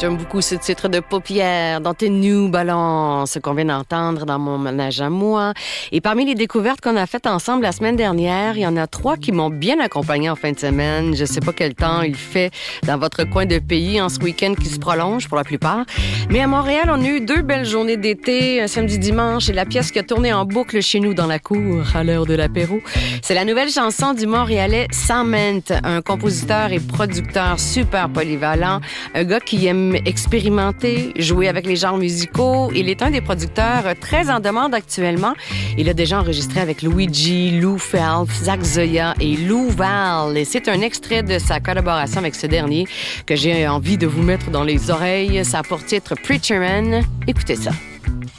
J'aime beaucoup ce titre de Paupières dans tes New Balance qu'on vient d'entendre dans mon ménage à moi. Et parmi les découvertes qu'on a faites ensemble la semaine dernière, il y en a 3 qui m'ont bien accompagné en fin de semaine. Je sais pas quel temps il fait dans votre coin de pays en ce week-end qui se prolonge pour la plupart. Mais à Montréal, on a eu 2 belles journées d'été, un samedi dimanche, et la pièce qui a tourné en boucle chez nous dans la cour à l'heure de l'apéro. C'est la nouvelle chanson du Montréalais Sament, un compositeur et producteur super polyvalent, un gars qui aime expérimenter, jouer avec les genres musicaux. Il est un des producteurs très en demande actuellement. Il a déjà enregistré avec Luigi, Lou Phelps, Zach Zoya et Lou Val. Et c'est un extrait de sa collaboration avec ce dernier que j'ai envie de vous mettre dans les oreilles. Ça a pour titre Preacher Man. Écoutez ça.